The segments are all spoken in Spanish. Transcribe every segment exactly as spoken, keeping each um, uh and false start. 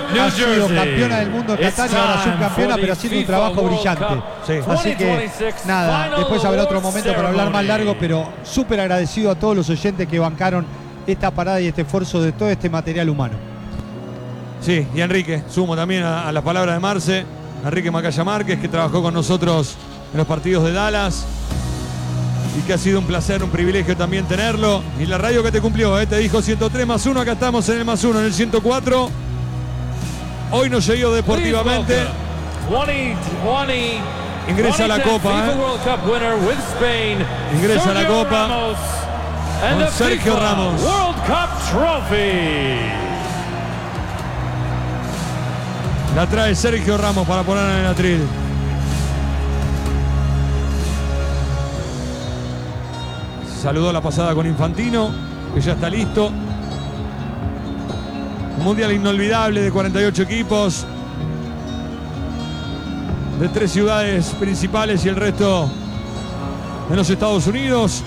New ha sido Jersey. campeona del mundo en Qatar y ahora subcampeona, pero haciendo un trabajo brillante. Sí. Así que nada, después habrá otro momento para hablar más largo, pero súper agradecido a todos los oyentes que bancaron esta parada y este esfuerzo de todo este material humano. Sí, y Enrique, sumo también a, a las palabras de Marce, Enrique Macaya Márquez, que trabajó con nosotros en los partidos de Dallas y que ha sido un placer, un privilegio también tenerlo. Y la radio que te cumplió, ¿eh? Te dijo ciento tres más uno, acá estamos en el más uno, en el ciento cuatro. Hoy nos llegó deportivamente. Ingresa a la Copa, ¿eh? Ingresa a la Copa con Sergio Ramos. World Cup Trophy. La trae Sergio Ramos para poner en el atril. Saludó la pasada con Infantino, que ya está listo. Un mundial inolvidable de cuarenta y ocho equipos, de tres ciudades principales y el resto en los Estados Unidos.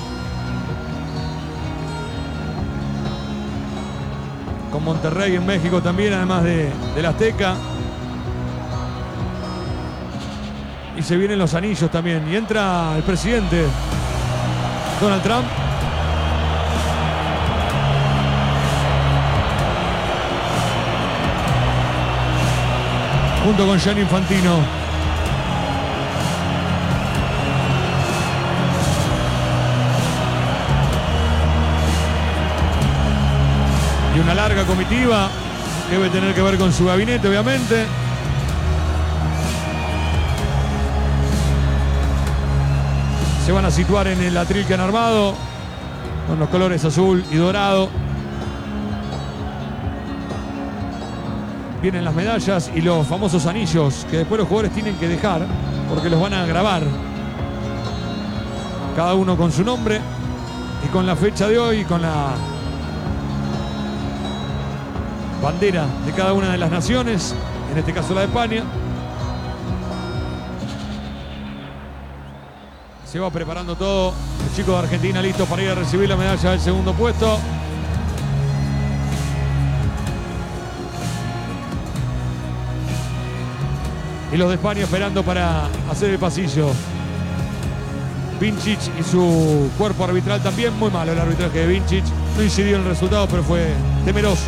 Con Monterrey en México también, además de, del Azteca. Y se vienen los anillos también. Y entra el presidente Donald Trump. Junto con Gianni Infantino. Y una larga comitiva que debe tener que ver con su gabinete, obviamente. Se van a situar en el atril que han armado, con los colores azul y dorado. Vienen las medallas y los famosos anillos que después los jugadores tienen que dejar porque los van a grabar. Cada uno con su nombre y con la fecha de hoy, con la bandera de cada una de las naciones, en este caso la de España. Se va preparando todo. El chico de Argentina listo para ir a recibir la medalla del segundo puesto. Y los de España esperando para hacer el pasillo. Vincic y su cuerpo arbitral también. Muy malo el arbitraje de Vincic. No incidió en el resultado, pero fue temeroso.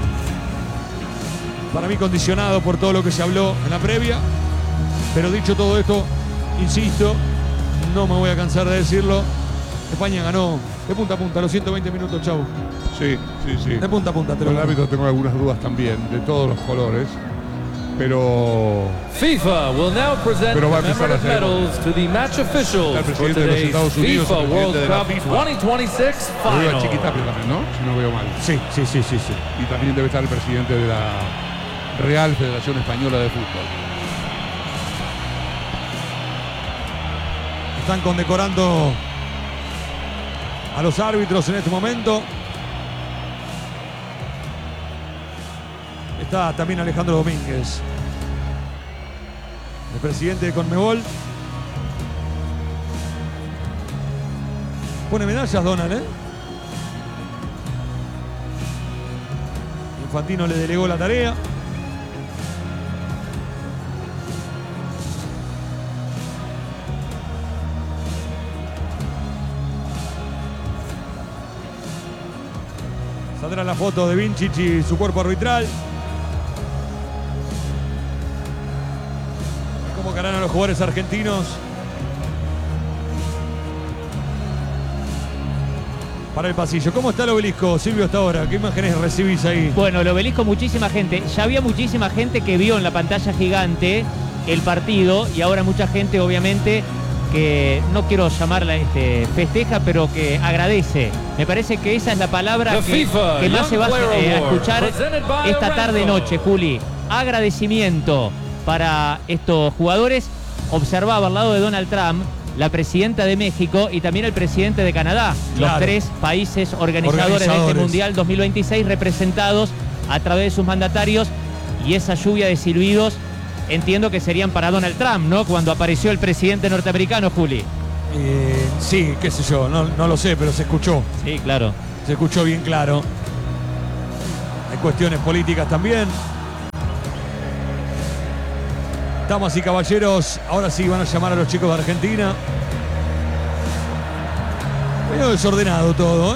Para mí condicionado por todo lo que se habló en la previa. Pero dicho todo esto, insisto, no me voy a cansar de decirlo. España ganó de punta a punta los ciento veinte minutos, chau. Sí, sí, sí. De punta a punta. Te Con lo el árbitro tengo algunas dudas también, de todos los colores. Pero FIFA will now present Pero va a empezar a commemorative hacer- medals to the match officials El for presidente de los today's Estados Unidos, FIFA el World presidente de la Cup FIFA. twenty twenty-six lo veo a final. Chiquitapia también, ¿no? Si no veo mal. Sí, sí, sí, sí, sí. Y también debe estar el presidente de la Real Federación Española de Fútbol. Están condecorando a los árbitros en este momento. Está también Alejandro Domínguez, el presidente de Conmebol. Pone medallas Donald, ¿eh? Infantino le delegó la tarea. Saldrá la foto de Vincic y su cuerpo arbitral. ¿Cómo cargan a los jugadores argentinos? Para el pasillo. ¿Cómo está el obelisco, Silvio, hasta ahora? ¿Qué imágenes recibís ahí? Bueno, el obelisco, muchísima gente. Ya había muchísima gente que vio en la pantalla gigante el partido y ahora mucha gente, obviamente, que no quiero llamarla este, festeja, pero que agradece. Me parece que esa es la palabra The que, FIFA que más Young se va Player eh, a Award, escuchar presented by esta tarde-noche, Aramco. Juli. Agradecimiento para estos jugadores. Observaba al lado de Donald Trump la presidenta de México y también el presidente de Canadá. Claro. Los tres países organizadores, de este Organizadores. Mundial dos mil veintiséis representados a través de sus mandatarios, y esa lluvia de silbidos entiendo que serían para Donald Trump, ¿no? Cuando apareció el presidente norteamericano, Juli. Eh, sí, qué sé yo, no, no lo sé, pero se escuchó. Sí, claro. Se escuchó bien claro. Hay cuestiones políticas también. Damas y caballeros, ahora sí van a llamar a los chicos de Argentina. Medio desordenado todo, ¿eh?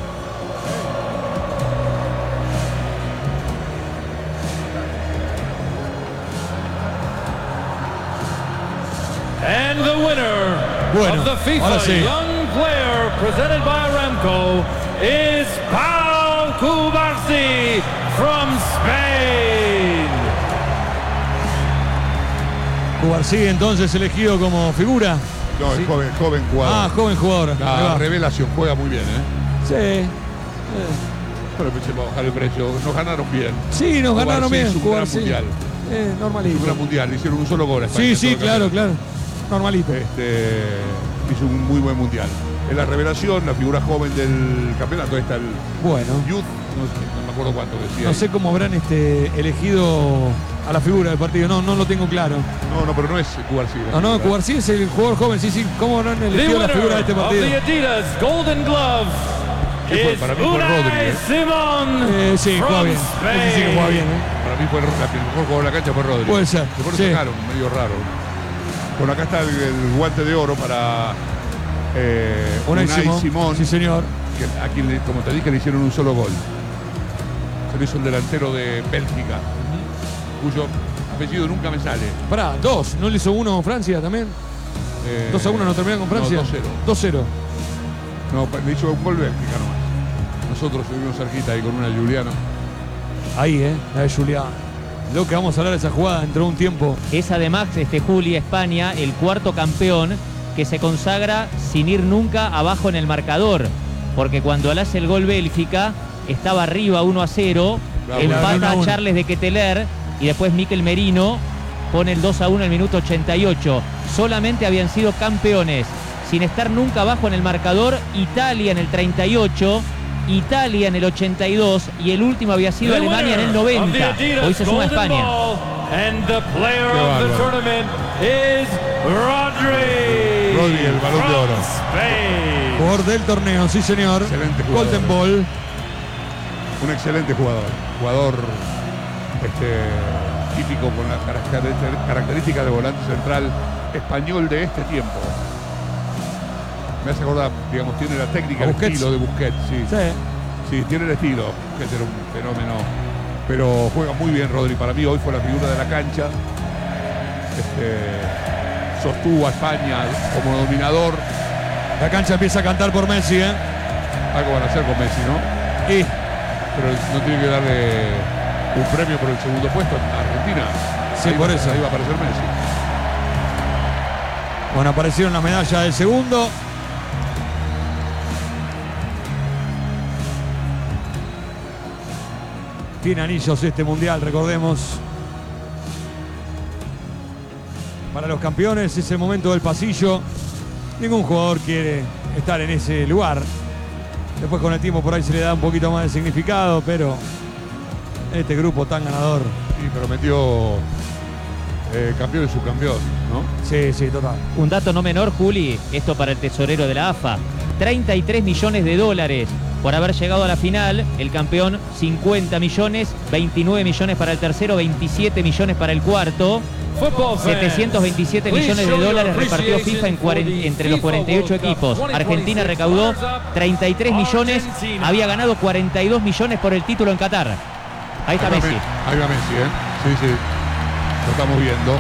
And the winner Bueno, of the ahora FIFA sí. Young Player presented by Aramco is Pau Cubarsí from Spain. Cubarsí entonces elegido como figura. No, Sí. es joven, joven jugador. Ah, joven jugador. Ahí La va. revelación juega muy bien, ¿eh? Sí. Eh, Pero empecemos a bajar el precio. Nos ganaron bien. Sí, nos Cubarsí ganaron bien. es un gran Cubarsí. mundial. Eh, Es un normalito. gran mundial. Hicieron un solo gol a España Sí, en sí, todo el claro, campeonato. claro. Normalito. Este, hizo un muy buen mundial. Es la revelación, la figura joven del campeonato. Ahí está el Bueno, Youth. No, sé, no me acuerdo cuánto decía. no ahí. sé cómo habrán este, elegido a la figura del partido. No, no lo tengo claro. No, no, pero no es Cubarsí. la No, no, figura. Cubarsí es el jugador joven. Sí, sí. ¿Cómo habrán The elegido la figura de este winner of partido? the Adidas Golden Glove ¿Qué fue? is Para mí fue Unai Rodri, ¿eh? Simón Eh, sí, juega from bien. Ese sí que juega bien, ¿eh? Para mí fue el, la- el mejor jugador de la cancha fue Rodri. Puede ser, Después sí. lo sacaron, medio raro. Bueno, acá está el, el guante de oro para eh, Unai Unai Simón. Simón, Sí, señor. que a quien, le- como te dije, le hicieron un solo gol. Se lo hizo el delantero de Bélgica, cuyo apellido nunca me sale. Pará, dos. ¿No le hizo uno Francia también? Eh, dos a uno no terminaron con Francia. No, dos cero. dos cero. No, le hizo un gol Bélgica nomás. Nosotros estuvimos cerquita ahí con una Juliano. Ahí, ¿eh? La de Julián. Lo que vamos a hablar de esa jugada dentro de un tiempo. Es además, este Juli, España, el cuarto campeón que se consagra sin ir nunca abajo en el marcador. Porque cuando le hace el gol Bélgica, estaba arriba uno a cero, Claro, uno empata a a uno. Charles de Ketteler y después Mikel Merino pone el dos a uno en el minuto ochenta y ocho. Solamente habían sido campeones sin estar nunca abajo en el marcador Italia en el treinta y ocho, Italia en el ochenta y dos y el último había sido The Alemania en el winner of the noventa. Adidas Hoy se suma Golden España. Ball, and the player Qué of the bárbaro. tournament is Rodri. Rodri, el Balón de from Oro. Spain. Jugador del torneo, sí señor. Excelente jugador. Golden Ball. Un excelente jugador. Jugador este, típico con las caracter- características de volante central español de este tiempo. Me hace acordar, digamos, tiene la técnica, A el Busquets. estilo de Busquets, sí. Sí. Sí, tiene el estilo. Busquets era un fenómeno. Pero juega muy bien Rodri. Para mí hoy fue la figura de la cancha. Este, sostuvo a España como dominador. La cancha empieza a cantar por Messi, ¿eh? Algo van a hacer con Messi, ¿no? Y Pero no tiene que darle un premio por el segundo puesto a Argentina. Sí, Ahí por va- eso. Ahí va a aparecer Messi. bueno, aparecieron las medallas del segundo. Tiene anillos este mundial, recordemos. Para los campeones es el momento del pasillo. Ningún jugador quiere estar en ese lugar. Después con el tiempo por ahí se le da un poquito más de significado, pero este grupo tan ganador. Sí, pero metió eh, campeón y subcampeón, ¿no? Sí, sí, total. Un dato no menor, Juli, esto para el tesorero de la A F A. treinta y tres millones de dólares por haber llegado a la final. El campeón, cincuenta millones, veintinueve millones para el tercero, veintisiete millones para el cuarto. Football fans, setecientos veintisiete please millones de show your dólares repartió FIFA en appreciation cuaren- for the entre los FIFA cuarenta y ocho World Cup equipos. dos mil Argentina veintiséis. recaudó Runners up, treinta y tres millones, Argentina. había ganado cuarenta y dos millones por el título en Qatar. Ahí está Ahí va Messi. Me- Ahí va Messi, ¿eh? Sí, sí. Lo estamos viendo.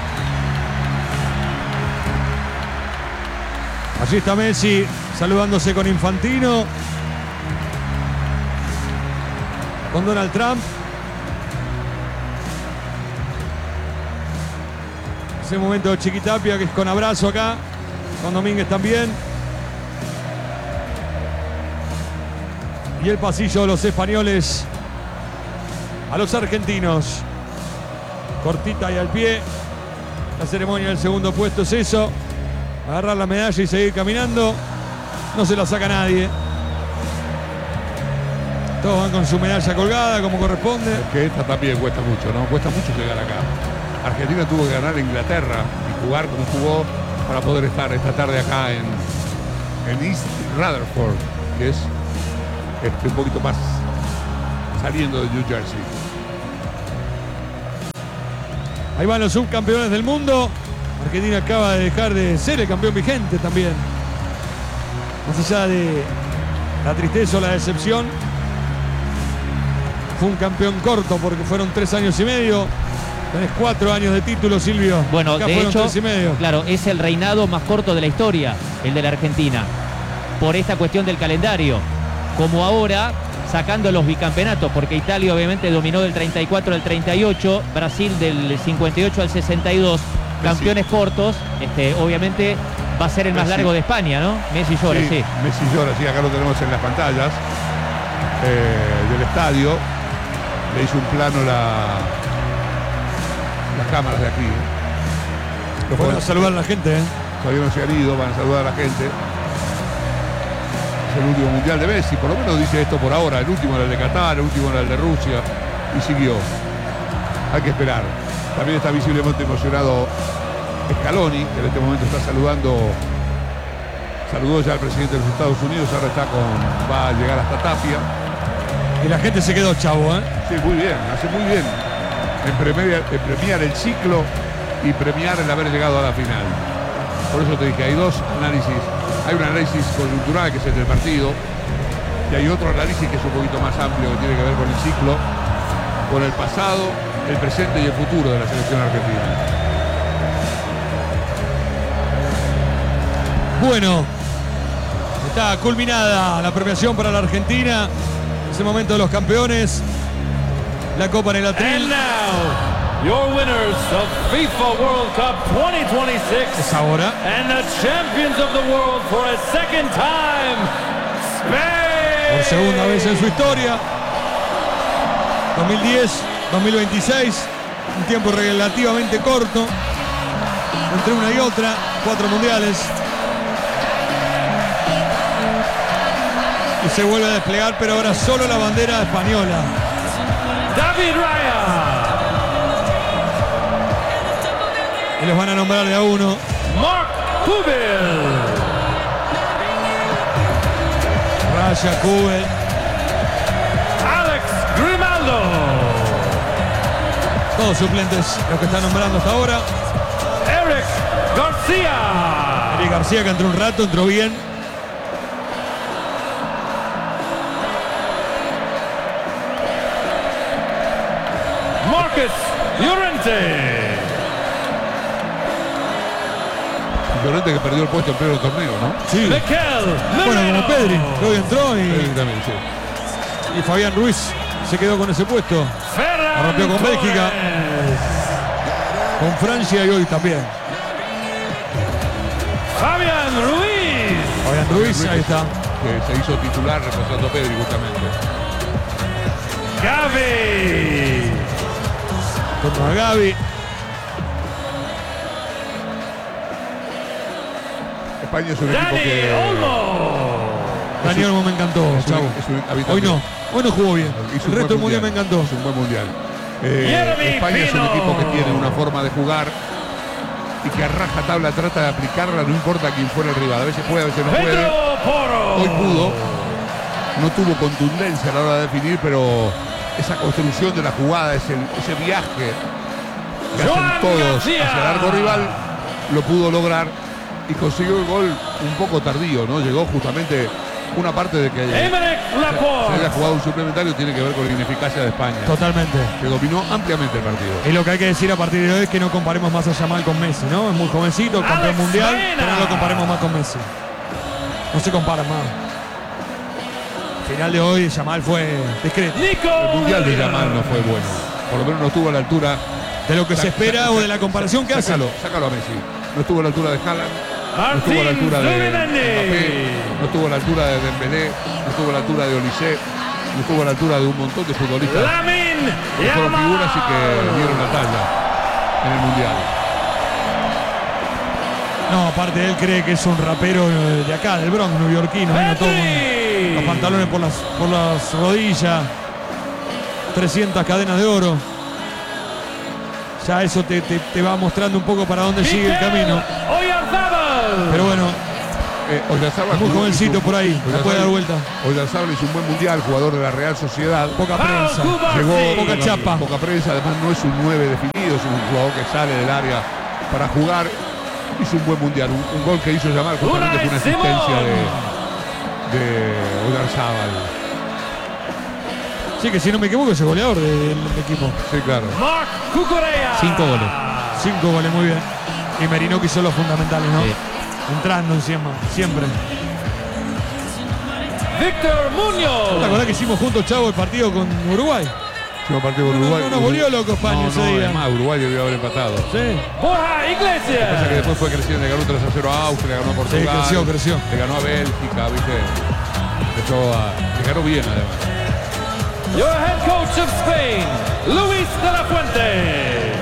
Allí está Messi saludándose con Infantino, con Donald Trump. Ese momento de Chiquitapia que es con abrazo acá, con Domínguez también. Y el pasillo de los españoles a los argentinos. Cortita y al pie. La ceremonia del segundo puesto es eso. Agarrar la medalla y seguir caminando. No se la saca nadie. Todos van con su medalla colgada como corresponde. Que esta también cuesta mucho, ¿no? Cuesta mucho llegar acá. Argentina tuvo que ganar a Inglaterra y jugar como jugó para poder estar esta tarde acá en, en East Rutherford, que es este, un poquito más saliendo de New Jersey. Ahí van los subcampeones del mundo. Argentina acaba de dejar de ser el campeón vigente también. Más allá de la tristeza o la decepción, fue un campeón corto porque fueron tres años y medio. Tenés cuatro años de título, Silvio. Bueno, Acá de fueron hecho, tres y medio. claro, es el reinado más corto de la historia, el de la Argentina, por esta cuestión del calendario. Como ahora, sacando los bicampeonatos, porque Italia obviamente dominó del treinta y cuatro al treinta y ocho, Brasil del cincuenta y ocho al sesenta y dos, campeones cortos, este, obviamente va a ser el más Messi. largo de España, ¿no? Messi llora, sí. Sí, Messi llora, sí, acá lo tenemos en las pantallas eh, del estadio. Le hizo un plano la, las cámaras de aquí. Los Bueno, jóvenes saludar a la gente, ¿eh? todavía no se han ido, van a saludar a la gente. Es el último mundial de Messi, por lo menos dice esto por ahora. El último era el de Qatar, el último era el de Rusia, y siguió. Hay que esperar. También está visiblemente emocionado Scaloni, que en este momento está saludando, saludó ya al presidente de los Estados Unidos, ahora está con, va a llegar hasta Tapia. Y la gente se quedó, chavo, ¿eh? Sí, muy bien, hace muy bien en premiar, en premiar el ciclo y premiar el haber llegado a la final. Por eso te dije, hay dos análisis. Hay un análisis coyuntural que es el del partido y hay otro análisis que es un poquito más amplio, que tiene que ver con el ciclo, con el pasado, el presente y el futuro de la selección argentina. Bueno, está culminada la premiación para la Argentina. Es el momento de los campeones. La Copa en el And atril. now, your winners of FIFA World Cup twenty twenty-six Es ahora. and the champions of the world for a second time, Spain. Por segunda vez en su historia. dos mil diez, dos mil veintiséis. Un tiempo relativamente corto. Entre una y otra. Cuatro mundiales. Y se vuelve a desplegar, pero ahora solo la bandera española. David Raya. Y los van a nombrar de a uno. Mark Kubil. Raya, Kubel. Alex Grimaldo. Todos suplentes los que están nombrando hasta ahora. Eric Garcia. Eric García, que entró un rato, entró bien. Marcus Llorente. Llorente que perdió el puesto en pleno torneo, ¿no? Sí. Mikel Bueno, Merino. como Pedri, que hoy entró Sí, y, también, sí. y Fabián Ruiz se quedó con ese puesto. Ferran La rompió con Torres. Bélgica. Con Francia y hoy también. Fabián Ruiz. Fabián Ruiz, ahí está. Que se hizo titular reemplazando a Pedri justamente. Gavi. Turno a Gavi. España es un equipo Dani que Oh. Olmo. Dani Olmo me encantó, es un- chavo. es un habitante. Hoy no, hoy no jugó bien. hizo El un resto buen del mundial me encantó. Es un buen mundial. Eh, Jeremy España es un Pino. equipo que tiene una forma de jugar y que a rajatabla trata de aplicarla, no importa quién fuera el rival. A veces puede, a veces no puede. Pedro Porro. Hoy pudo. No tuvo contundencia a la hora de definir, pero esa construcción de la jugada, ese, ese viaje que Joan hacen todos García. hacia el arco rival, lo pudo lograr y consiguió el gol un poco tardío, ¿no? Llegó justamente una parte de que Emerick se haya Laporte. jugado un suplementario tiene que ver con la ineficacia de España, Totalmente. que dominó ampliamente el partido. Y lo que hay que decir a partir de hoy es que no comparemos más a Yamal con Messi, ¿no? Es muy jovencito, campeón Alex mundial, Mena. pero no lo comparemos más con Messi. No se compara más. El final de hoy, Yamal fue discreto. Nico. El mundial de Williams. Yamal no fue bueno, por lo menos no estuvo a la altura. De lo que se Sa- espera sa- o de la comparación que hace. sácalo, sácalo a Messi. No estuvo a la altura de Haaland, no estuvo a la Martín altura de Zubimendi. Mbappé, no estuvo a la altura de Dembélé, no estuvo a la altura de Olise, no estuvo a la altura de un montón de futbolistas Lamin que fueron Yamal. figuras y que dieron la talla en el mundial. No, aparte él cree que es un rapero eh, de acá, del Bronx, neoyorquino. Vino todo con los pantalones por las, por las rodillas. trescientas cadenas de oro. Ya eso te, te- te va mostrando un poco para dónde sigue el camino. Oyarzábal. Pero bueno, Eh, Oyarzábal Muy jugó- jovencito hizo- por ahí, la puede dar vuelta. Oyarzábal hizo un buen mundial, jugador de la Real Sociedad. Poca prensa. Llegó Poca chapa. Poca prensa, además no es un nueve definido, es un jugador que sale del área para jugar. Hizo un buen mundial, un, un gol que hizo llamar justamente fue una asistencia de, de Oyarzábal. Sí, que si no me equivoco es el goleador del equipo. Sí, claro. Mark Cucurella. Cinco goles. Cinco goles, muy bien. Y Merino que hizo los fundamentales, ¿no? Sí. Entrando encima, siempre. Victor ¿Te Muñoz. acordás que hicimos juntos, Chavo, el partido con Uruguay? Último partido con No, Uruguay. no, no, volvió loco España No, ese no, día. además Uruguay debió haber empatado. Sí. Borja Pasa que Iglesias. después fue creciendo, le ganó tres a cero a Austria, le ganó a Portugal. Sí, creció, creció. Le ganó a Bélgica, ¿viste? Empezó a, le ganó bien, además. Your head coach of Spain, Luis de la Fuente.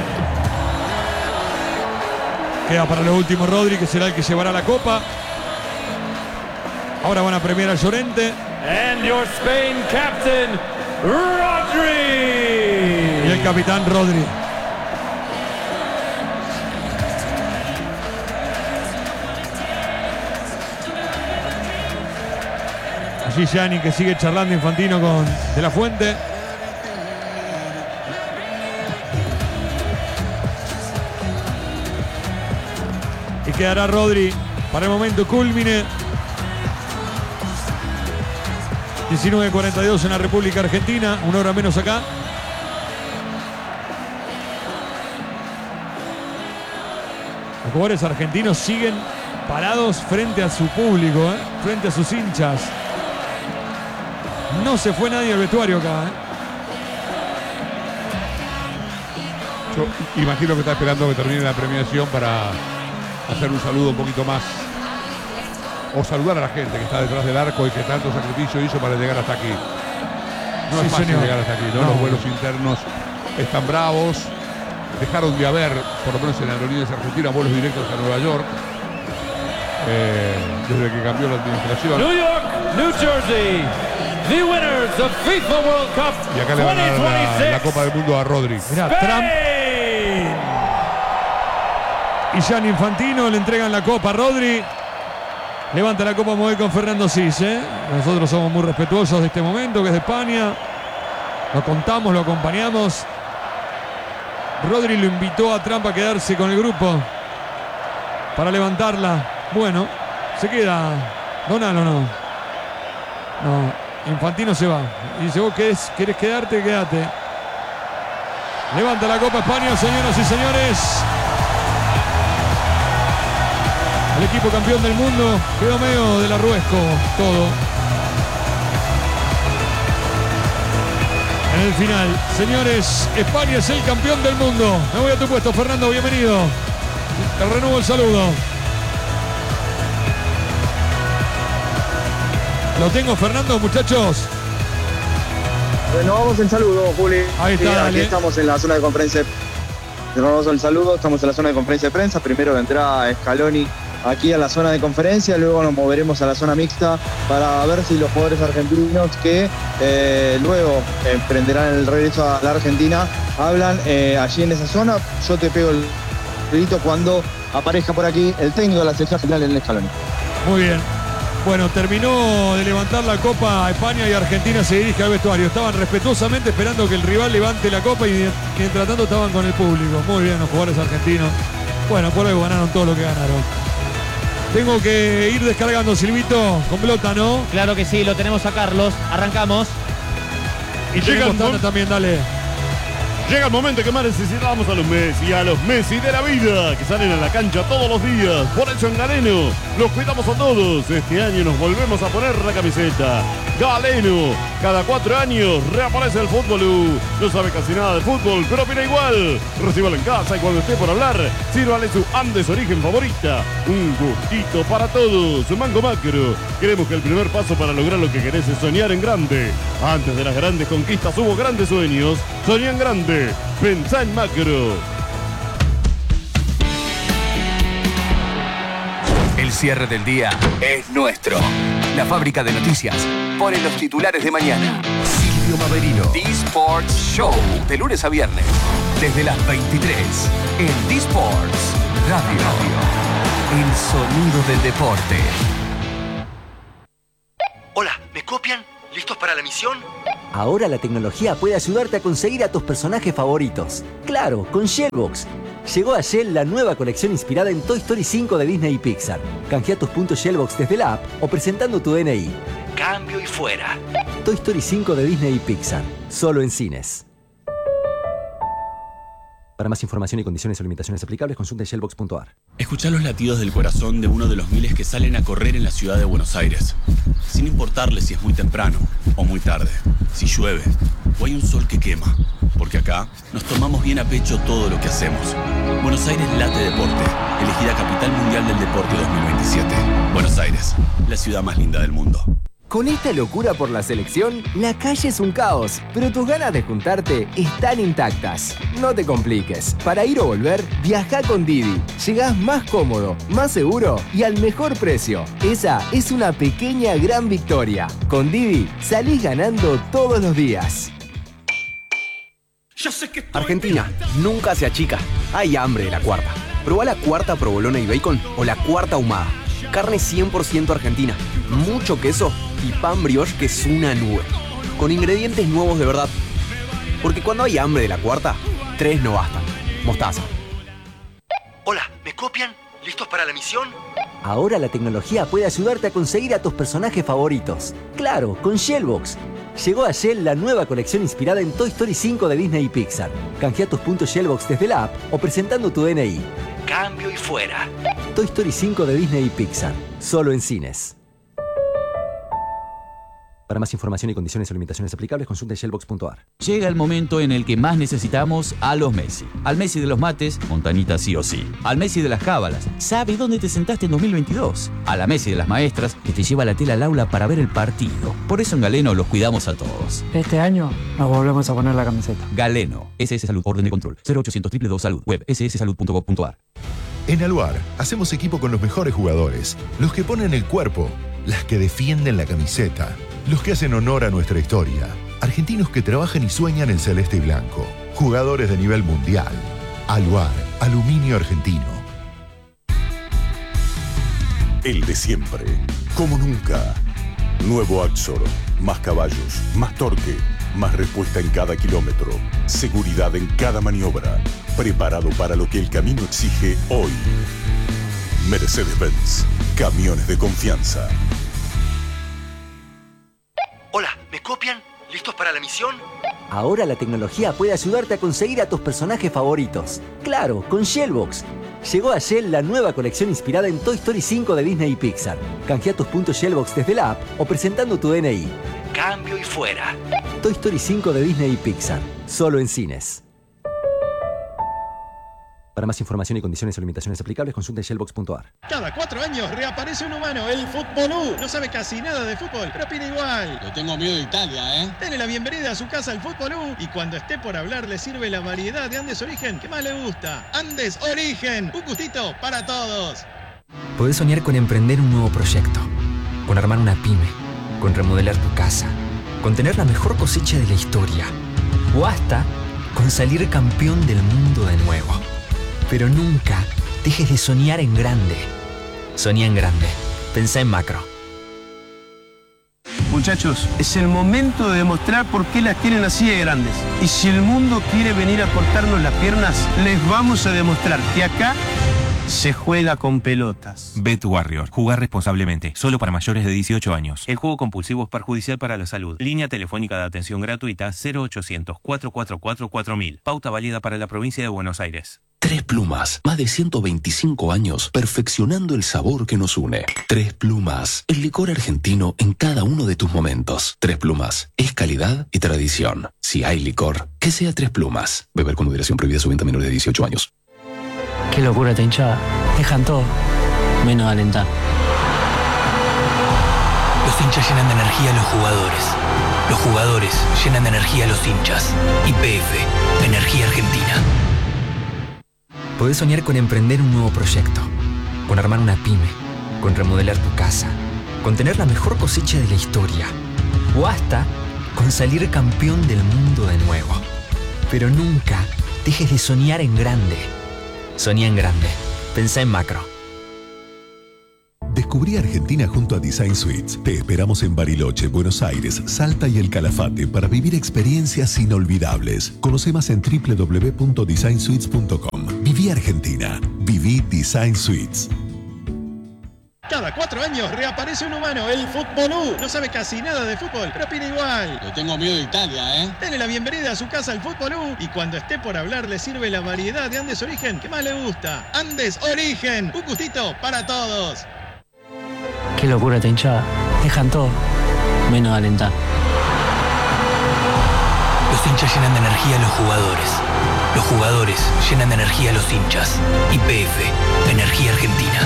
Queda para lo último Rodri, que será el que llevará la copa. Ahora van a premiar a Llorente. And your Spain captain, Rodri. Y el capitán Rodri. Allí Gianni, que sigue charlando Infantino con De la Fuente. Y quedará Rodri para el momento culmine. diecinueve cuarenta y dos en la República Argentina, una hora menos acá. Los jugadores argentinos siguen parados frente a su público, ¿eh? Frente a sus hinchas. No se fue nadie al vestuario acá, ¿eh? Yo imagino que está esperando que termine la premiación para hacer un saludo un poquito más. O saludar a la gente que está detrás del arco y que tanto sacrificio hizo para llegar hasta aquí. No Sí, es fácil señor. llegar hasta aquí, ¿no? No. Los vuelos internos están bravos. Dejaron de haber, por lo menos en aerolíneas argentinas, vuelos directos a Nueva York. Eh, desde que cambió la administración. New York, New Jersey, the winners of FIFA World Cup Y acá le van a dar la, la twenty twenty-six. Copa del Mundo a Rodri. Mirá, Trump Spain. y Gianni Infantino le entregan la copa a Rodri. Levanta la copa Moe con Fernando Cis, ¿eh? Nosotros somos muy respetuosos de este momento, que es de España. Lo contamos, lo acompañamos. Rodri lo invitó a Trump a quedarse con el grupo para levantarla. Bueno, se queda. Donal o no. No, Infantino se va. Y dice, vos querés, querés quedarte, quédate. Levanta la copa España, señoras y señores. El equipo campeón del mundo quedó medio del arruesco todo. En el final, señores, España es el campeón del mundo. Me voy a tu puesto, Fernando, bienvenido. Te renuevo el saludo. Lo tengo, Fernando, muchachos. Renovamos el saludo, Juli. Ahí está, Sí, dale. aquí estamos en la zona de conferencia. Renovamos el saludo, estamos en la zona de conferencia de prensa. Primero vendrá Scaloni aquí a la zona de conferencia, luego nos moveremos a la zona mixta para ver si los jugadores argentinos que eh, luego emprenderán el regreso a la Argentina hablan eh, allí en esa zona. Yo te pego el grito cuando aparezca por aquí el técnico de la selección general en el Scaloni. Muy bien. Bueno, terminó de levantar la copa a España y Argentina se dirige al vestuario. Estaban respetuosamente esperando que el rival levante la copa y mientras tanto estaban con el público. Muy bien los jugadores argentinos. Bueno, por algo ganaron todo lo que ganaron. Tengo que ir descargando, Silvito, con pelota, ¿no? Claro que sí, lo tenemos a Carlos. Arrancamos. Y Llega tenemos el tanda mom- también, dale. Llega el momento que más necesitamos a los Messi, a los Messi de la vida, que salen a la cancha todos los días. Por eso en Galeno los cuidamos a todos. Este año nos volvemos a poner la camiseta. Galeno, cada cuatro años reaparece el fútbol. Uh, No sabe casi nada de fútbol, pero opina igual. Recíbalo en casa y cuando esté por hablar, sírvale su Andes Origen favorita. Un gustito para todos. Mango Macro. Queremos que el primer paso para lograr lo que querés es soñar en grande. Antes de las grandes conquistas hubo grandes sueños. Soñá en grande. Pensá en macro. El cierre del día es nuestro. La fábrica de noticias pone los titulares de mañana. Silvio Maverino. D-Sports Show. De lunes a viernes. Desde las veintitrés. En D-Sports Radio. El sonido del deporte. Hola, ¿me copian? ¿Listos para la misión? Ahora la tecnología puede ayudarte a conseguir a tus personajes favoritos. Claro, con Shellbox. Llegó a Shell la nueva colección inspirada en Toy Story cinco de Disney y Pixar. Canjea tus puntos Shellbox desde la app o presentando tu D N I. Cambio y fuera. Toy Story cinco de Disney y Pixar. Solo en cines. Para más información y condiciones o limitaciones aplicables, consulta shellbox punto a r. Escuchar los latidos del corazón de uno de los miles que salen a correr en la ciudad de Buenos Aires. Sin importarle si es muy temprano o muy tarde, si llueve o hay un sol que quema. Porque acá nos tomamos bien a pecho todo lo que hacemos. Buenos Aires Late Deporte, elegida Capital Mundial del Deporte dos mil veintisiete. Buenos Aires, la ciudad más linda del mundo. Con esta locura por la selección, la calle es un caos, pero tus ganas de juntarte están intactas. No te compliques. Para ir o volver, viaja con Didi. Llegás más cómodo, más seguro y al mejor precio. Esa es una pequeña gran victoria. Con Didi, salís ganando todos los días. Argentina, nunca se achica. Hay hambre de la cuarta. Probá la cuarta provolona y bacon o la cuarta ahumada. Carne cien por ciento argentina, mucho queso y pan brioche que es una nube. Con ingredientes nuevos de verdad. Porque cuando hay hambre de la cuarta, tres no bastan. Mostaza. Hola, ¿me copian? ¿Listos para la misión? Ahora la tecnología puede ayudarte a conseguir a tus personajes favoritos. Claro, con Shellbox. Llegó a Shell la nueva colección inspirada en Toy Story cinco de Disney y Pixar. Canjea tus puntos Shellbox desde la app o presentando tu D N I. Cambio y fuera. Toy Story cinco de Disney y Pixar. Solo en cines. Para más información y condiciones o limitaciones aplicables, consulta shellbox punto a r. Llega el momento en el que más necesitamos a los Messi. Al Messi de los mates, Montanita sí o sí. Al Messi de las cábalas, sabe dónde te sentaste en dos mil veintidós. A la Messi de las maestras, que te lleva la tela al aula para ver el partido. Por eso en Galeno los cuidamos a todos. Este año nos volvemos a poner la camiseta. Galeno, S S Salud, orden de control, cero ochocientos dos dos dos Salud, web ese ese salud punto gov punto a r. En Aluar, hacemos equipo con los mejores jugadores, los que ponen el cuerpo, las que defienden la camiseta, los que hacen honor a nuestra historia, argentinos que trabajan y sueñan en celeste y blanco, jugadores de nivel mundial. Aluar, aluminio argentino. El de siempre, como nunca. Nuevo Axor, más caballos, más torque, más respuesta en cada kilómetro, seguridad en cada maniobra, preparado para lo que el camino exige hoy. Mercedes-Benz, camiones de confianza. Hola, ¿me copian? ¿Listos para la misión? Ahora la tecnología puede ayudarte a conseguir a tus personajes favoritos. Claro, con Shellbox. Llegó a Shell la nueva colección inspirada en Toy Story cinco de Disney y Pixar. Canjea tus puntos Shellbox desde la app o presentando tu D N I. Cambio y fuera. Toy Story cinco de Disney y Pixar. Solo en cines. Para más información y condiciones o limitaciones aplicables, consulta shellbox punto a r. Cada cuatro años reaparece un humano, el Fútbolú. No sabe casi nada de fútbol, pero opina igual. Le tengo miedo de Italia, ¿eh? Dele la bienvenida a su casa al Fútbolú y cuando esté por hablar le sirve la variedad de Andes Origen que más le gusta. Andes Origen, un gustito para todos. Podés soñar con emprender un nuevo proyecto, con armar una pyme, con remodelar tu casa, con tener la mejor cosecha de la historia o hasta con salir campeón del mundo de nuevo. Pero nunca dejes de soñar en grande. Soñá en grande. Pensá en macro. Muchachos, es el momento de demostrar por qué las tienen así de grandes. Y si el mundo quiere venir a cortarnos las piernas, les vamos a demostrar que acá se juega con pelotas. Bet Warrior. Jugar responsablemente. Solo para mayores de dieciocho años. El juego compulsivo es perjudicial para la salud. Línea telefónica de atención gratuita cero ochocientos, cuatro cuatro cuatro, cuatro mil. Pauta válida para la provincia de Buenos Aires. Tres Plumas, más de ciento veinticinco años perfeccionando el sabor que nos une. Tres Plumas, el licor argentino en cada uno de tus momentos. Tres Plumas, es calidad y tradición. Si hay licor, que sea Tres Plumas. Beber con moderación, prohibida su venta a menores de dieciocho años. Qué locura esta hinchada. Dejan todo, menos alentar. Los hinchas llenan de energía a los jugadores. Los jugadores llenan de energía a los hinchas. Y P F, Energía Argentina. Podés soñar con emprender un nuevo proyecto, con armar una pyme, con remodelar tu casa, con tener la mejor cosecha de la historia o hasta con salir campeón del mundo de nuevo. Pero nunca dejes de soñar en grande. Soñá en grande. Pensá en macro. Descubrí Argentina junto a Design Suites. Te esperamos en Bariloche, Buenos Aires, Salta y El Calafate para vivir experiencias inolvidables. Conoce más en doble u doble u doble u punto design suites punto com. Viví Argentina. Viví Design Suites. Cada cuatro años reaparece un humano, el Futbolú. No sabe casi nada de fútbol, pero opina igual. Le tengo miedo de Italia, ¿eh? Dele la bienvenida a su casa al Futbolú y cuando esté por hablar le sirve la variedad de Andes Origen que más le gusta. Andes Origen, un gustito para todos. Qué locura esta hinchada. Dejan todo, menos alentar. Los hinchas llenan de energía a los jugadores. Los jugadores llenan de energía a los hinchas. Y P F, Energía Argentina.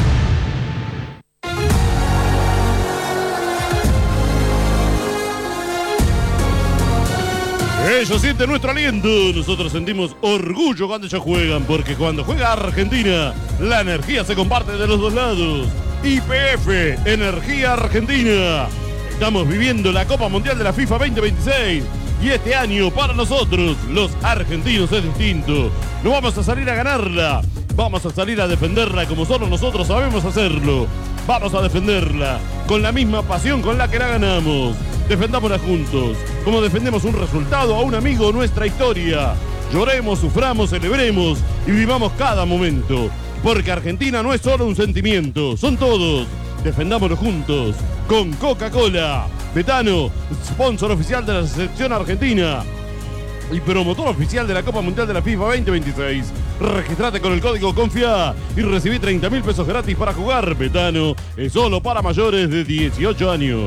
Ellos sienten nuestro aliento, nosotros sentimos orgullo cuando ellos juegan, porque cuando juega Argentina, la energía se comparte de los dos lados. Y P F, Energía Argentina. Estamos viviendo la Copa Mundial de la FIFA veinte veintiséis y este año para nosotros, los argentinos, es distinto. No vamos a salir a ganarla, vamos a salir a defenderla como solo nosotros sabemos hacerlo. Vamos a defenderla con la misma pasión con la que la ganamos. Defendámosla juntos, como defendemos un resultado, a un amigo, nuestra historia. Lloremos, suframos, celebremos y vivamos cada momento. Porque Argentina no es solo un sentimiento, son todos. Defendámoslo juntos, con Coca-Cola. Betano, sponsor oficial de la selección argentina y promotor oficial de la Copa Mundial de la FIFA veinte veintiséis. Registrate con el código CONFIA y recibí treinta mil pesos gratis para jugar. Betano es solo para mayores de dieciocho años.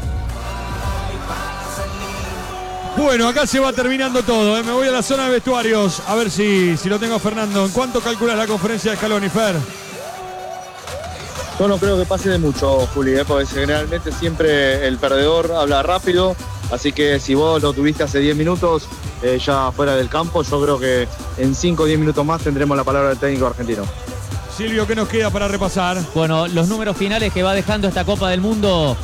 Bueno, acá se va terminando todo, ¿eh? Me voy a la zona de vestuarios a ver si, si lo tengo a Fernando. ¿En cuánto calculas la conferencia de Scaloni, Fer? Yo no creo que pase de mucho, Juli, ¿eh? Porque generalmente siempre el perdedor habla rápido, así que si vos lo tuviste hace diez minutos eh, ya fuera del campo, yo creo que en cinco o diez minutos más tendremos la palabra del técnico argentino. Silvio, ¿qué nos queda para repasar? Bueno, los números finales que va dejando esta Copa del Mundo.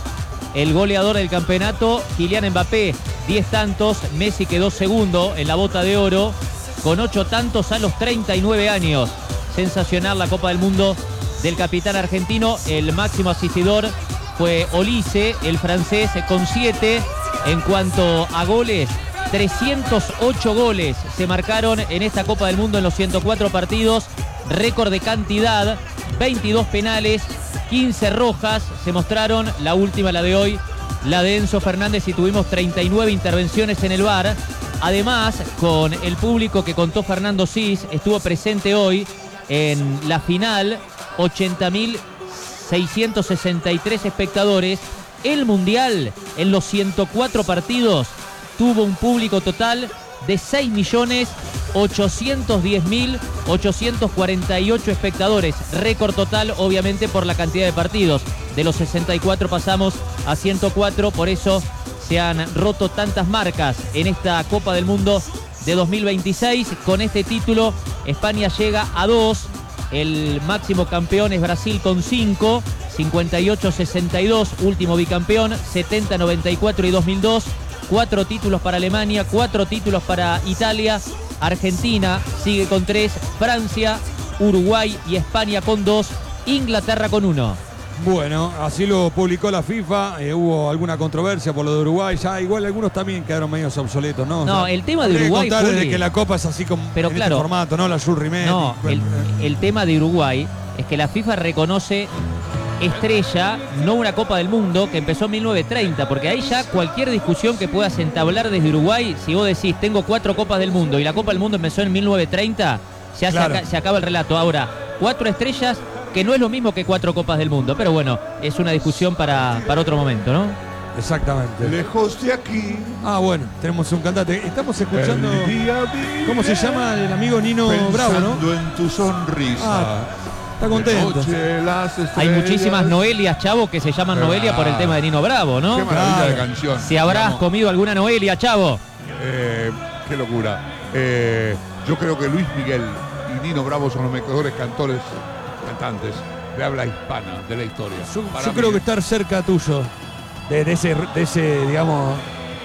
El goleador del campeonato, Kylian Mbappé, diez tantos. Messi quedó segundo en la bota de oro con ocho tantos a los treinta y nueve años. Sensacional la Copa del Mundo del capitán argentino. El máximo asistidor fue Olise, el francés, con siete. En cuanto a goles, trescientos ocho goles se marcaron en esta Copa del Mundo en los ciento cuatro partidos. Récord de cantidad, veintidós penales, quince rojas se mostraron, la última, la de hoy, la de Enzo Fernández, y tuvimos treinta y nueve intervenciones en el V A R. Además, con el público que contó Fernando Cis, estuvo presente hoy en la final, ochenta mil seiscientos sesenta y tres espectadores. El Mundial, en los ciento cuatro partidos, tuvo un público total de seis millones ochocientos diez mil ochocientos cuarenta y ocho espectadores. Récord total, obviamente, por la cantidad de partidos. De los sesenta y cuatro pasamos a ciento cuatro, por eso se han roto tantas marcas en esta Copa del Mundo de dos mil veintiséis. Con este título, España llega a dos. El máximo campeón es Brasil con cinco, cincuenta y ocho sesenta y dos, último bicampeón, setenta noventa y cuatro y dos mil dos. Cuatro títulos para Alemania, cuatro títulos para Italia. Argentina sigue con tres, Francia, Uruguay y España con dos, Inglaterra con uno. Bueno, así lo publicó la FIFA. Eh, hubo alguna controversia por lo de Uruguay. Ya igual algunos también quedaron medios obsoletos, ¿no? No, o sea, el tema de Uruguay, contar Juli, desde que la Copa es así como pero en claro, este formato, ¿no? La Jules Rimet. No, y, el, bueno, el tema de Uruguay es que la FIFA reconoce estrella, no una Copa del Mundo que empezó en mil novecientos treinta, porque ahí ya cualquier discusión que puedas entablar desde Uruguay, si vos decís tengo cuatro Copas del Mundo y la Copa del Mundo empezó en mil novecientos treinta, ya Claro. se, aca- se acaba el relato. Ahora, cuatro estrellas, que no es lo mismo que cuatro Copas del Mundo, pero bueno, es una discusión para, para otro momento, ¿no? Exactamente. Lejos de aquí. Ah, bueno, tenemos un cantante. Estamos escuchando. El día vive ¿Cómo se llama el amigo Nino Bravo, no? Pensando en tu sonrisa. Ah, está contento. De noche, las Hay estrellas. muchísimas Noelias, Chavo, que se llaman Claro. Noelia por el tema de Nino Bravo, ¿no? Qué maravilla de canción. Si habrás Digamos, comido alguna Noelia, Chavo. eh, qué locura. Eh, yo creo que Luis Miguel y Nino Bravo son los mejores cantores, cantantes de habla hispana de la historia. Yo, Para yo mí, creo que estar cerca tuyo. De, de ese, de ese, digamos,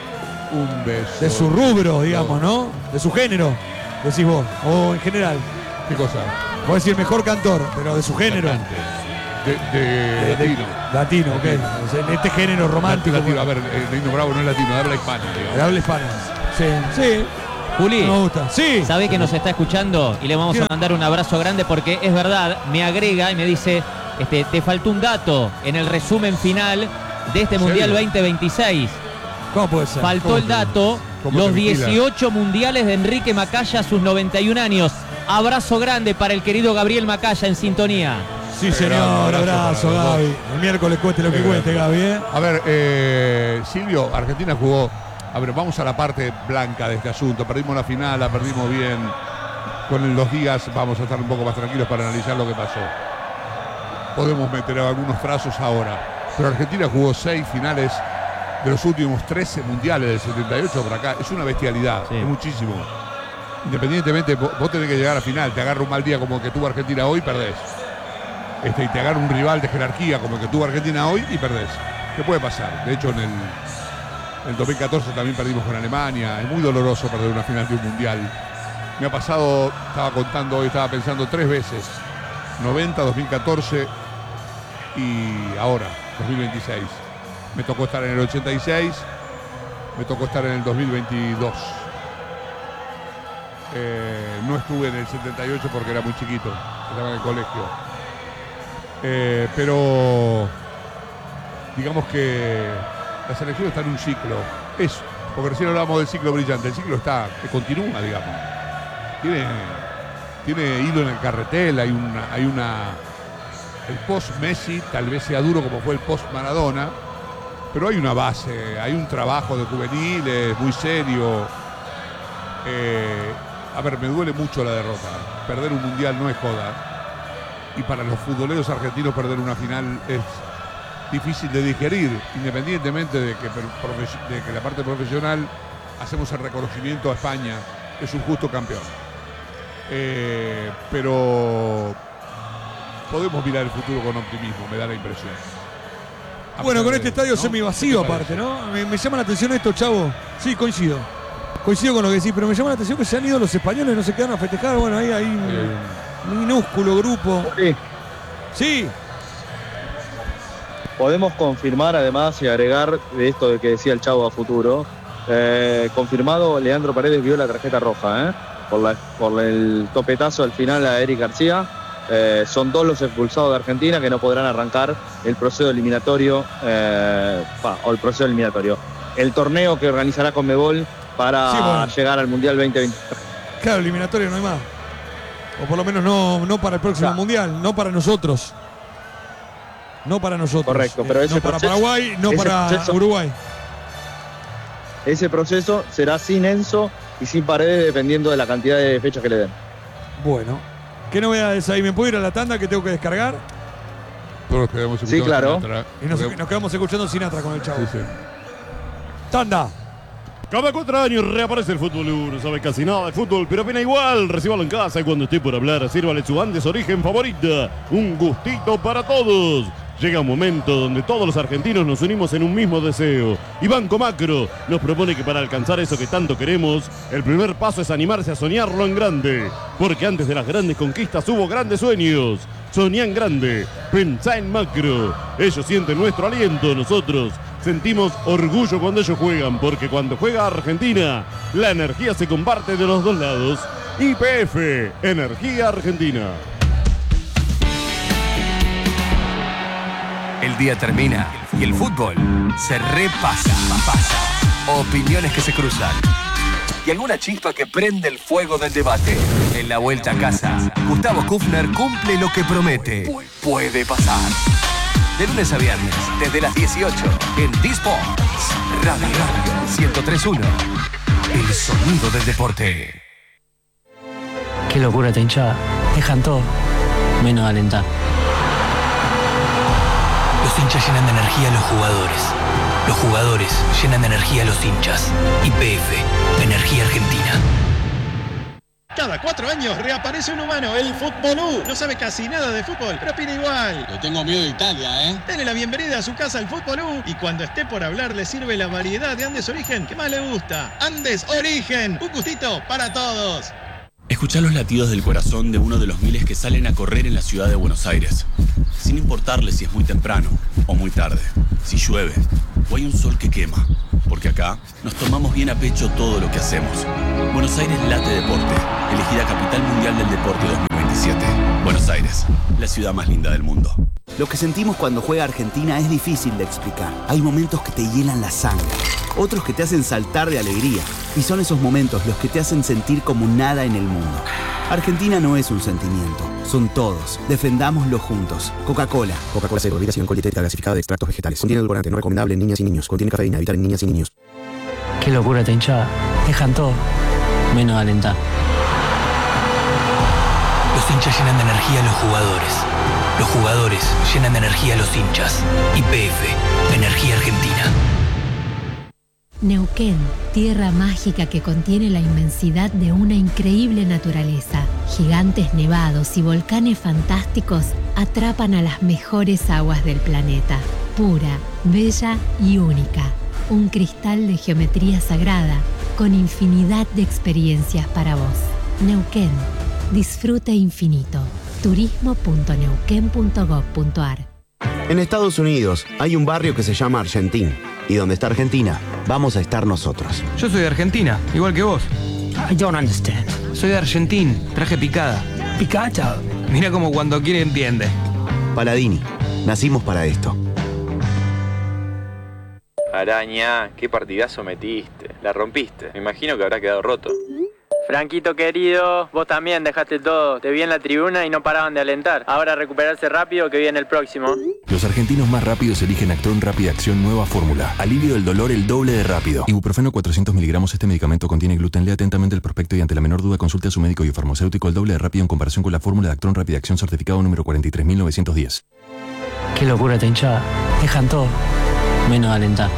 un beso. de su rubro, digamos, ¿no? De su género, decís vos. O en general. ¿Qué cosa? Puedo decir mejor cantor, pero de su género. Cantante. De, de latino. Latino, ok. En este género romántico. Latino, a ver, el Nino Bravo no es latino, de habla hispana. Digamos. De habla hispana. Sí, sí. Juli, me gusta. Sí. Sabe que nos está escuchando y le vamos a mandar un abrazo grande porque es verdad, me agrega y me dice, este, te faltó un dato en el resumen final de este Mundial veinte veintiséis. ¿Cómo puede ser? Faltó el dato, los dieciocho mundiales de Enrique Macaya a sus noventa y un años. Abrazo grande para el querido Gabriel Macaya en sintonía. Sí, señor, abrazo, abrazo Gaby. El miércoles cueste lo que cueste, Gaby. ¿eh? A ver, eh, Silvio, Argentina jugó. A ver, vamos a la parte blanca de este asunto. Perdimos la final, la perdimos bien. Con los días vamos a estar un poco más tranquilos para analizar lo que pasó. Podemos meter algunos trazos ahora. Pero Argentina jugó seis finales de los últimos trece mundiales del setenta y ocho para acá. Es una bestialidad, sí. Es muchísimo. Independientemente, vos tenés que llegar a final. Te agarra un mal día como el que tuvo Argentina hoy, perdés. Este, y te agarra un rival de jerarquía como el que tuvo Argentina hoy y perdés. ¿Qué puede pasar? De hecho, en el, en el dos mil catorce también perdimos con Alemania. Es muy doloroso perder una final de un mundial. Me ha pasado, estaba contando hoy, estaba pensando tres veces. noventa, dos mil catorce y ahora, dos mil veintiséis. Me tocó estar en el ochenta y seis, me tocó estar en el dos mil veintidós. Eh, no estuve en el setenta y ocho porque era muy chiquito, estaba en el colegio. Eh, pero digamos que la selección está en un ciclo. Es, porque recién hablábamos del ciclo brillante, el ciclo está, que continúa, digamos. Tiene, tiene hilo en el carretel, hay una, hay una. El post-Messi tal vez sea duro como fue el post-Maradona, pero hay una base, hay un trabajo de juveniles muy serio. Eh, a ver, me duele mucho la derrota. Perder un mundial no es joda. Y para los futboleros argentinos perder una final es difícil de digerir, independientemente de que, de que la parte profesional hacemos el reconocimiento a España, es un justo campeón. Eh, pero podemos mirar el futuro con optimismo, me da la impresión. A bueno, con de, este estadio ¿no? semi vacío aparte, ¿no? Me, me llama la atención esto, Chavo. Sí, coincido. Coincido con lo que decís, pero me llama la atención que se han ido los españoles, no se quedaron a festejar. Bueno, ahí hay un eh. minúsculo grupo. Sí. Sí. Podemos confirmar además y agregar de esto de que decía el Chavo a futuro. Eh, confirmado, Leandro Paredes vio la tarjeta roja, ¿eh? Por, la, por el topetazo al final a Eric García. Eh, son dos los expulsados de Argentina que no podrán arrancar el proceso eliminatorio, eh, pa, o el proceso eliminatorio, el torneo que organizará Conmebol para sí, bueno. llegar al Mundial veinte veintitrés. Claro, eliminatorio no hay más. O por lo menos no, no para el próximo claro. Mundial, no para nosotros. No para nosotros. Correcto, pero ese no para proceso, Paraguay, no para proceso, Uruguay. Ese proceso será sin Enzo y sin Paredes, dependiendo de la cantidad de fechas que le den. Bueno, ¿qué novedades hay? ¿Me puedo ir a la tanda que tengo que descargar? Todos quedamos sí, claro. Y nos, nos quedamos escuchando Sinatra con el Chavo. Sí, sí. Tanda. Cada cuatro años reaparece el fútbol. No sabe casi nada de fútbol, pero opina igual. Recíbalo en casa y cuando esté por hablar, sírvale su Andes Origen favorita. Un gustito para todos. Llega un momento donde todos los argentinos nos unimos en un mismo deseo. Y Banco Macro nos propone que para alcanzar eso que tanto queremos, el primer paso es animarse a soñarlo en grande. Porque antes de las grandes conquistas hubo grandes sueños. Soñá en grande, pensá en Macro. Ellos sienten nuestro aliento, nosotros sentimos orgullo cuando ellos juegan. Porque cuando juega Argentina, la energía se comparte de los dos lados. Y P F, Energía Argentina. El día termina y el fútbol se repasa. Pasa. Opiniones que se cruzan. Y alguna chispa que prende el fuego del debate. En la vuelta a casa, Gustavo Kufner cumple lo que promete. Puede pasar. De lunes a viernes, desde las dieciocho, en D-Sports. Radio Radio ciento tres punto uno. El sonido del deporte. Qué locura esta hinchada. Dejan todo, menos alentar. Los hinchas llenan de energía a los jugadores. Los jugadores llenan de energía a los hinchas. Y P F, Energía Argentina. Cada cuatro años reaparece un humano, el Fútbol U. No sabe casi nada de fútbol, pero opina igual. Le tengo miedo de Italia, ¿eh? Dele la bienvenida a su casa al Fútbol U. Y cuando esté por hablar, le sirve la variedad de Andes Origen que más le gusta. Andes Origen, un gustito para todos. Escuchá los latidos del corazón de uno de los miles que salen a correr en la ciudad de Buenos Aires, sin importarle si es muy temprano o muy tarde, si llueve o hay un sol que quema, porque acá nos tomamos bien a pecho todo lo que hacemos. Buenos Aires late deporte, elegida Capital Mundial del Deporte dos mil veintisiete. Buenos Aires, la ciudad más linda del mundo. Lo que sentimos cuando juega Argentina es difícil de explicar. Hay momentos que te hielan la sangre, otros que te hacen saltar de alegría. Y son esos momentos los que te hacen sentir como nada en el mundo. Argentina no es un sentimiento, son todos. Defendámoslo juntos. Coca-Cola. Coca-Cola cero, bebida sin alcohol dietética gasificada de extractos vegetales. Contiene edulcorante, no recomendable en niñas y niños. Contiene cafeína, evitar en niñas y niños. Qué locura esta hinchada. Dejan todo, menos alentar. Los hinchas llenan de energía a los jugadores. Los jugadores llenan de energía a los hinchas. Y P F, Energía Argentina. Neuquén, tierra mágica que contiene la inmensidad de una increíble naturaleza. Gigantes nevados y volcanes fantásticos atrapan a las mejores aguas del planeta. Pura, bella y única. Un cristal de geometría sagrada con infinidad de experiencias para vos. Neuquén, disfrute infinito. turismo punto neuquén punto gov punto ar. En Estados Unidos hay un barrio que se llama Argentín. Y donde está Argentina, vamos a estar nosotros. Yo soy de Argentina, igual que vos. I don't understand. Soy de Argentín, traje picada. ¿Picada? Mira como cuando quiere entiende. Paladini, nacimos para esto. Araña, qué partidazo metiste. La rompiste. Me imagino que habrá quedado roto. Franquito querido, vos también dejaste todo. Te vi en la tribuna y no paraban de alentar. Ahora recuperarse rápido que viene el próximo. Los argentinos más rápidos eligen Actron Rápida Acción Nueva Fórmula. Alivio del dolor el doble de rápido. Ibuprofeno cuatrocientos miligramos. Este medicamento contiene gluten. Lea atentamente el prospecto y ante la menor duda consulte a su médico y farmacéutico. El doble de rápido en comparación con la fórmula de Actron Rápida Acción certificado número cuarenta y tres mil novecientos diez. Qué locura esta hinchada. Dejan todo, menos alentar.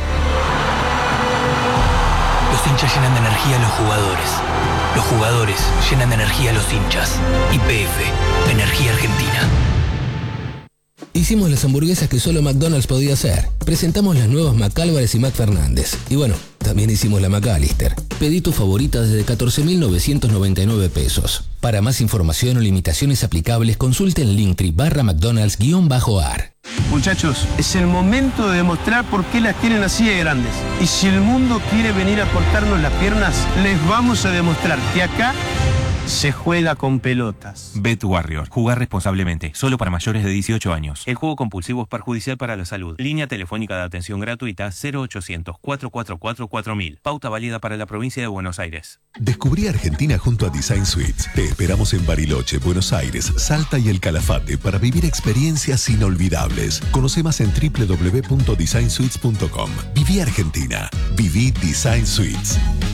Los hinchas llenan de energía a los jugadores. Los jugadores llenan de energía a los hinchas. Y P F, Energía Argentina. Hicimos las hamburguesas que solo McDonald's podía hacer. Presentamos las nuevas McAlvarez y McFernández. Y bueno, también hicimos la McAllister. Pedí tu favorita desde catorce mil novecientos noventa y nueve pesos. Para más información o limitaciones aplicables, consulte en Linktree barra McDonald's guión bajo ar. Muchachos, es el momento de demostrar por qué las tienen así de grandes. Y si el mundo quiere venir a cortarnos las piernas, les vamos a demostrar que acá se juega con pelotas. Bet Warrior. Jugar responsablemente. Solo para mayores de dieciocho años. El juego compulsivo es perjudicial para la salud. Línea telefónica de atención gratuita cero ochocientos, cuatro cuatro cuatro, cuatro mil. Pauta válida para la provincia de Buenos Aires. Descubrí Argentina junto a Design Suites. Te esperamos en Bariloche, Buenos Aires, Salta y El Calafate para vivir experiencias inolvidables. Conoce más en doble u doble u doble u punto design suites punto com. Viví Argentina. Viví Design Suites.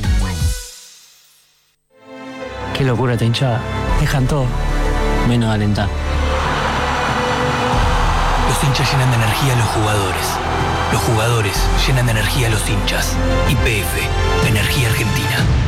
Qué locura esta hinchada. Dejan todo, menos alentar. Los hinchas llenan de energía a los jugadores. Los jugadores llenan de energía a los hinchas. Y P F, Energía Argentina.